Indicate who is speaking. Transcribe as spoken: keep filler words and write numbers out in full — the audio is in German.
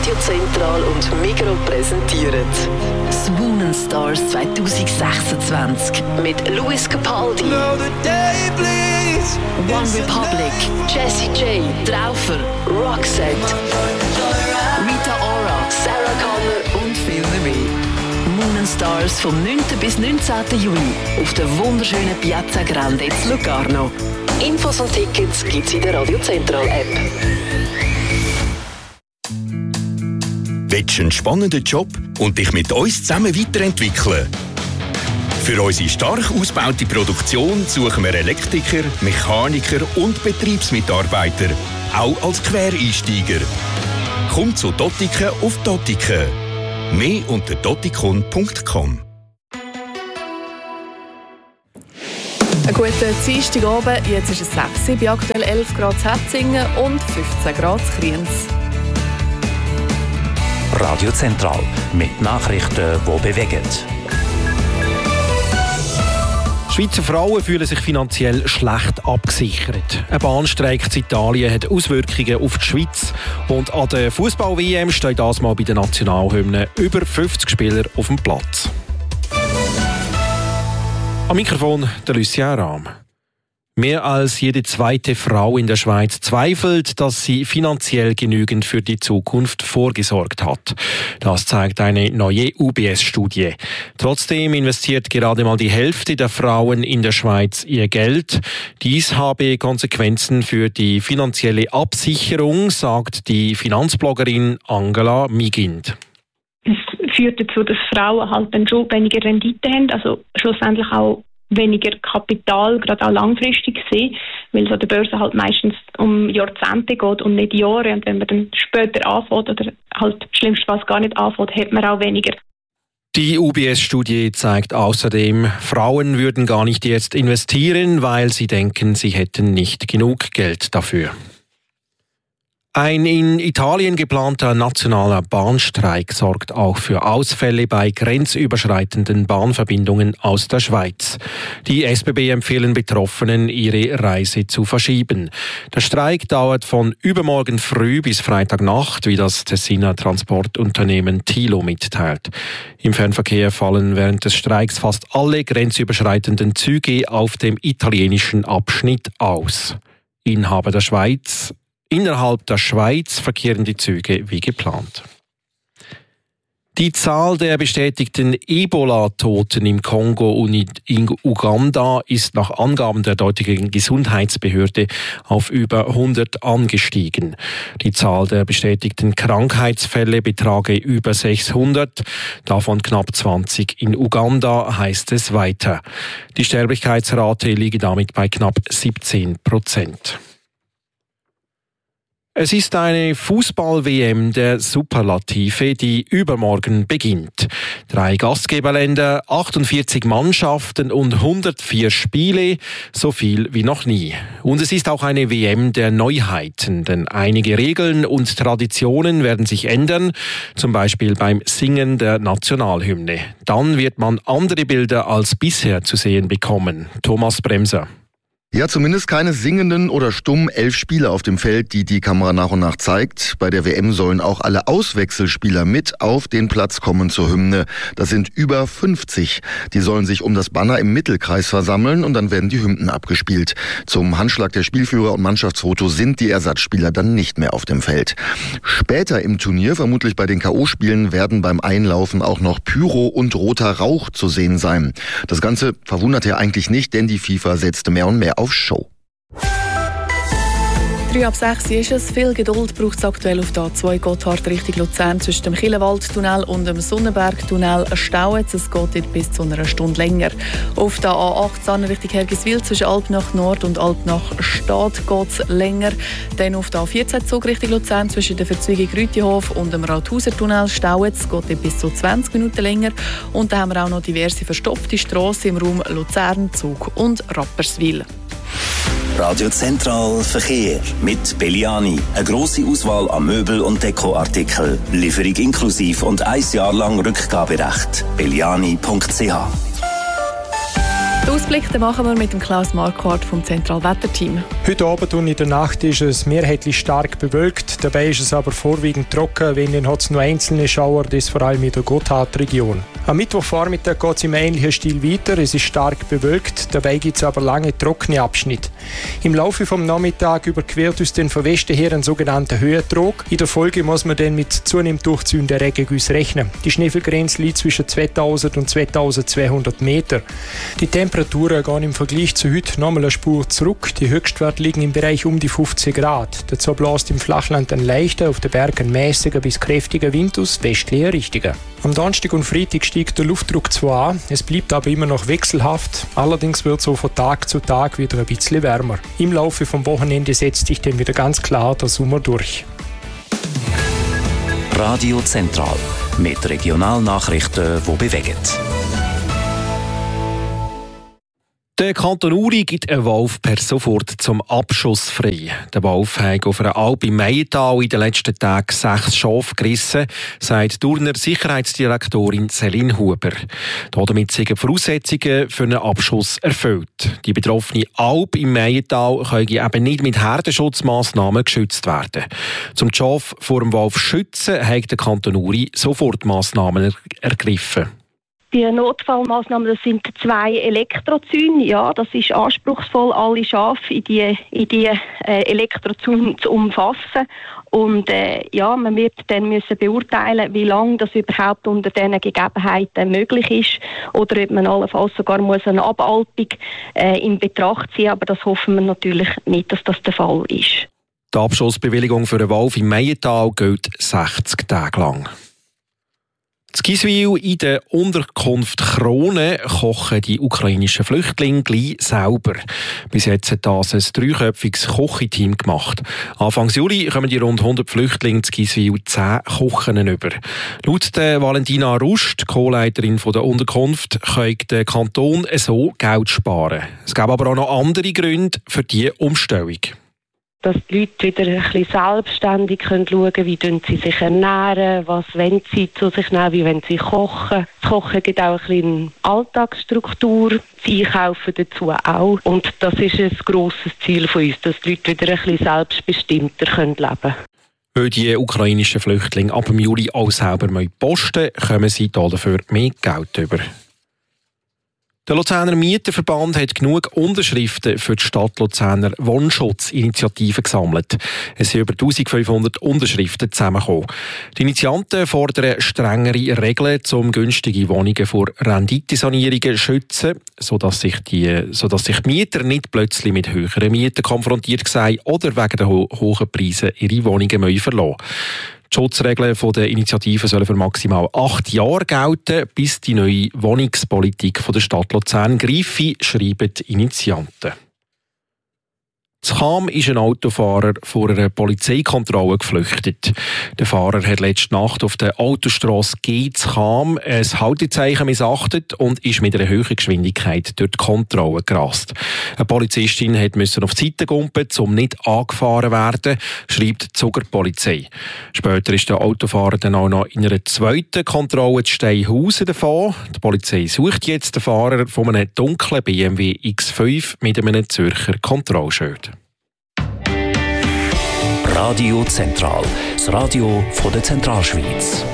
Speaker 1: Radio Zentral und Migros präsentieren Swoonin' Stars zwanzig sechsundzwanzig mit Lewis Capaldi, One Republic, Jessie J, Traufer, Roxette, Rita Ora, Sarah Connor und viele mehr. Swoonin' Stars vom neunten bis neunzehnten Juni auf der wunderschönen Piazza Grande in Locarno. Infos und Tickets gibt's in der Radio Zentral App.
Speaker 2: Willst du einen spannenden Job und dich mit uns zusammen weiterentwickeln? Für unsere stark ausgebaute Produktion suchen wir Elektriker, Mechaniker und Betriebsmitarbeiter, auch als Quereinsteiger. Komm zu Dottiken auf Dottiken. Mehr unter dottikon punkt com.
Speaker 3: Einen guten Dienstagabend, jetzt ist es sechs, bei aktuell elf Grad Hetzingen und fünfzehn Grad Kriens.
Speaker 4: Radio Zentral mit Nachrichten, die bewegen.
Speaker 5: Schweizer Frauen fühlen sich finanziell schlecht abgesichert. Ein Bahnstreik in Italien hat Auswirkungen auf die Schweiz. Und an der Fußball-W M stehen das mal bei den Nationalhymnen über fünfzig Spieler auf dem Platz. Am Mikrofon der Lucien Rahm. Mehr als jede zweite Frau in der Schweiz zweifelt, dass sie finanziell genügend für die Zukunft vorgesorgt hat. Das zeigt eine neue U B S-Studie. Trotzdem investiert gerade mal die Hälfte der Frauen in der Schweiz ihr Geld. Dies habe Konsequenzen für die finanzielle Absicherung, sagt die Finanzbloggerin Angela Migind.
Speaker 6: Es führt dazu, dass Frauen halt dann schon weniger Rendite haben, also schlussendlich auch weniger Kapital, gerade auch langfristig gesehen, weil es an der Börse halt meistens um Jahrzehnte geht und nicht Jahre. Und wenn man dann später anfängt oder halt schlimmstenfalls gar nicht anfängt, hat man auch weniger.
Speaker 5: Die U B S-Studie zeigt außerdem, Frauen würden gar nicht jetzt investieren, weil sie denken, sie hätten nicht genug Geld dafür. Ein in Italien geplanter nationaler Bahnstreik sorgt auch für Ausfälle bei grenzüberschreitenden Bahnverbindungen aus der Schweiz. Die S B B empfehlen Betroffenen, ihre Reise zu verschieben. Der Streik dauert von übermorgen früh bis Freitagnacht, wie das Tessiner Transportunternehmen Tilo mitteilt. Im Fernverkehr fallen während des Streiks fast alle grenzüberschreitenden Züge auf dem italienischen Abschnitt aus. Inhaber der Schweiz Innerhalb der Schweiz verkehren die Züge wie geplant. Die Zahl der bestätigten Ebola-Toten im Kongo und in Uganda ist nach Angaben der dortigen Gesundheitsbehörde auf über hundert angestiegen. Die Zahl der bestätigten Krankheitsfälle betrage über sechshundert, davon knapp zwanzig in Uganda, heißt es weiter. Die Sterblichkeitsrate liege damit bei knapp siebzehn Prozent. Es ist eine Fußball-W M der Superlative, die übermorgen beginnt. Drei Gastgeberländer, achtundvierzig Mannschaften und hundertvier Spiele, so viel wie noch nie. Und es ist auch eine W M der Neuheiten, denn einige Regeln und Traditionen werden sich ändern, zum Beispiel beim Singen der Nationalhymne. Dann wird man andere Bilder als bisher zu sehen bekommen. Thomas Bremser.
Speaker 7: Ja, zumindest keine singenden oder stummen elf Spieler auf dem Feld, die die Kamera nach und nach zeigt. Bei der W M sollen auch alle Auswechselspieler mit auf den Platz kommen zur Hymne. Das sind über fünfzig. Die sollen sich um das Banner im Mittelkreis versammeln und dann werden die Hymnen abgespielt. Zum Handschlag der Spielführer und Mannschaftsfoto sind die Ersatzspieler dann nicht mehr auf dem Feld. Später im Turnier, vermutlich bei den K O-Spielen, werden beim Einlaufen auch noch Pyro und roter Rauch zu sehen sein. Das Ganze verwundert ja eigentlich nicht, denn die FIFA setzte mehr und mehr auf Show.
Speaker 3: drei ab sechs ist es. Viel Geduld braucht es aktuell auf der A zwei Gotthard Richtung Luzern zwischen dem Chillenwaldtunnel und dem Sonnenbergtunnel. Stauen. Es geht dort bis zu einer Stunde länger. Auf der A achtzehn Richtung Hergiswil zwischen Alpnach Nord und Alpnach Stadt geht es länger. Dann auf der A vierzehn Zug Richtung Luzern zwischen der Verzweigung Rütihof und dem Rathausertunnel stauen. Es geht dort bis zu zwanzig Minuten länger. Und dann haben wir auch noch diverse verstopfte Strassen im Raum Luzern, Zug und Rapperswil.
Speaker 4: Radio Zentral Verkehr mit Belliani. Eine grosse Auswahl an Möbel- und Dekoartikeln. Lieferung inklusiv und ein Jahr lang Rückgaberecht. belliani punkt c h.
Speaker 3: Den Ausblick den machen wir mit dem Klaus Marquardt vom Zentralwetterteam.
Speaker 8: Heute Abend und in der Nacht ist es mehrheitlich stark bewölkt. Dabei ist es aber vorwiegend trocken. Wenn dann hat es nur einzelne Schauer, das vor allem in der Gotthardregion. Am Mittwochvormittag geht es im ähnlichen Stil weiter. Es ist stark bewölkt. Dabei gibt es aber lange trockene Abschnitte. Im Laufe vom Nachmittag überquert uns dann von Westen her ein sogenannter Höhentrog. In der Folge muss man dann mit zunehmend durchziehenden Regengüssen rechnen. Die Schneefallgrenze liegt zwischen zweitausend und zweitausendzweihundert Meter. Die Temperaturen gehen im Vergleich zu heute nochmal eine Spur zurück. Die Höchstwerte liegen im Bereich um die fünfzehn Grad. Dazu bläst im Flachland ein leichter, auf den Bergen mäßiger bis kräftiger Wind aus westlicher Richtung. Am Donnerstag und Freitag steigt der Luftdruck zwar an, es bleibt aber immer noch wechselhaft. Allerdings wird so von Tag zu Tag wieder ein bisschen wärmer. Im Laufe vom Wochenende setzt sich dann wieder ganz klar der Sommer durch.
Speaker 4: Radio Zentral mit Regionalnachrichten, die bewegen.
Speaker 5: Der Kanton Uri gibt einen Wolf per sofort zum Abschuss frei. Der Wolf hat auf einer Alp im Meiental in den letzten Tagen sechs Schafe gerissen, sagt Turner Sicherheitsdirektorin Céline Huber. Damit sind die Voraussetzungen für einen Abschuss erfüllt. Die betroffene Alp im Meiental können eben nicht mit Herdenschutzmaßnahmen geschützt werden. Um die Schafe vor dem Wolf zu schützen, hat der Kanton Uri sofort Massnahmen ergriffen.
Speaker 9: Die Notfallmaßnahmen, das sind zwei Elektrozäune. Ja, das ist anspruchsvoll, alle Schafe in die, in die äh, Elektrozäune zu umfassen. Und äh, ja, man wird dann müssen beurteilen, wie lange das überhaupt unter diesen Gegebenheiten möglich ist. Oder ob man allenfalls sogar muss eine Abalpung äh, in Betracht ziehen. Aber das hoffen wir natürlich nicht, dass das der Fall ist.
Speaker 5: Die Abschussbewilligung für einen Wolf im Meiental gilt sechzig Tage lang. In Giswil in der Unterkunft Krone kochen die ukrainischen Flüchtlinge gleich selber. Bis jetzt hat das ein dreiköpfiges Kochteam gemacht. Anfang Juli kommen die rund hundert Flüchtlinge in Giswil zehn Kochen über. Laut der Valentina Rust, Co-Leiterin der Unterkunft, kann der Kanton so Geld sparen. Es gäbe aber auch noch andere Gründe für diese Umstellung.
Speaker 10: Dass die Leute wieder ein bisschen selbstständig schauen können, wie sie sich ernähren, was wollen sie zu sich nehmen, wie wollen sie kochen. Das Kochen gibt auch ein bisschen Alltagsstruktur, das Einkaufen dazu auch. Und das ist ein grosses Ziel von uns, dass die Leute wieder ein bisschen selbstbestimmter leben können.
Speaker 5: Weil die ukrainischen Flüchtlinge ab dem Juli auch selber posten müssen, kommen sie dafür mehr Geld über. Der Luzerner Mieterverband hat genug Unterschriften für die Stadt Luzerner Wohnschutzinitiative gesammelt. Es sind über eintausendfünfhundert Unterschriften zusammengekommen. Die Initianten fordern strengere Regeln, um günstige Wohnungen vor Renditesanierungen zu schützen, sodass sich die, sodass sich die Mieter nicht plötzlich mit höheren Mieten konfrontiert sehen oder wegen der ho- hohen Preise ihre Wohnungen verlassen müssen. Die Schutzregeln der Initiative sollen für maximal acht Jahre gelten, bis die neue Wohnungspolitik der Stadt Luzern greife, schreiben die Initianten. In Cham ist ein Autofahrer vor einer Polizeikontrolle geflüchtet. Der Fahrer hat letzte Nacht auf der Autostrasse G in Cham ein Haltezeichen missachtet und ist mit einer hohen Geschwindigkeit durch die Kontrolle gerast. Eine Polizistin musste auf die Seite gumpen, um nicht angefahren zu werden, schreibt die Zuger Polizei. Später ist der Autofahrer dann auch noch in einer zweiten Kontrolle in Steinhausen davon. Die Polizei sucht jetzt den Fahrer von einem dunklen B M W X fünf mit einem Zürcher Kontrollschild.
Speaker 4: Radio Zentral, das Radio von der Zentralschweiz.